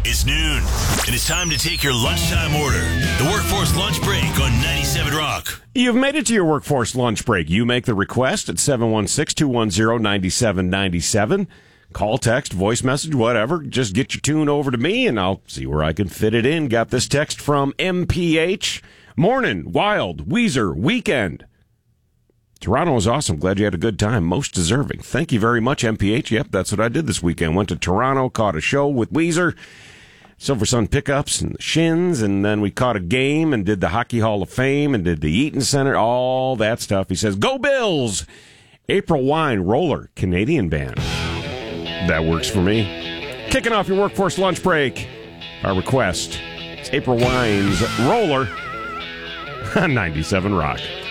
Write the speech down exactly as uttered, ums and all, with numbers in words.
It's noon, and it's time to take your lunchtime order. The Workforce Lunch Break on ninety-seven Rock. You've made it to your Workforce Lunch Break. You make the request at seven one six, two one zero, nine seven nine seven. Call, text, voice message, whatever. Just get your tune over to me, and I'll see where I can fit it in. Got this text from M P H. Morning, Wild, Weezer, Weekend. Toronto was awesome. Glad you had a good time. Most deserving. Thank you very much, M P H. Yep, that's what I did this weekend. Went to Toronto, caught a show with Weezer, Silver Sun Pickups and the Shins, and then we caught a game and did the Hockey Hall of Fame and did the Eaton Center, all that stuff. He says, go Bills! April Wine, Roller, Canadian band. That works for me. Kicking off your Workforce Lunch Break. Our request. It's April Wine's Roller on ninety-seven Rock.